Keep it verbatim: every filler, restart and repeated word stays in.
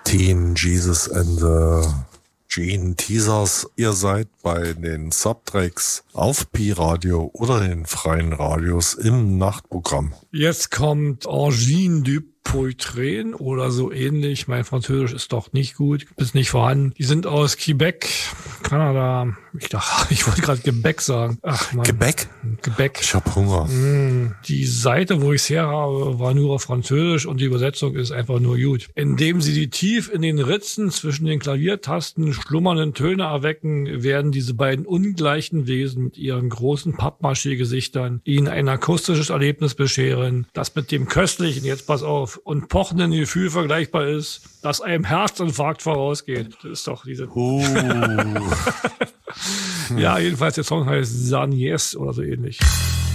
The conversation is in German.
Teen Jesus and the Gene Teasers. Ihr seid bei den Subtracks auf Pi-Radio oder den freien Radios im Nachtprogramm. Jetzt kommt Angine du Poitrain oder so ähnlich. Mein Französisch ist doch nicht gut, ist nicht vorhanden. Die sind aus Quebec, Kanada. Ich dachte, ich wollte gerade Gebäck sagen. Ach Mann. Gebäck? Gebäck. Ich hab Hunger. Mm, die Seite, wo ich es her habe, war nur auf Französisch und die Übersetzung ist einfach nur gut. Indem sie die tief in den Ritzen zwischen den Klaviertasten schlummernden Töne erwecken, werden diese beiden ungleichen Wesen mit ihren großen Pappmaché-Gesichtern ihnen ein akustisches Erlebnis bescheren, das mit dem köstlichen, jetzt pass auf, und pochenden Gefühl vergleichbar ist, das einem Herzinfarkt vorausgeht. Das ist doch diese... Uh. Ja, jedenfalls der Song heißt San Yes oder so ähnlich.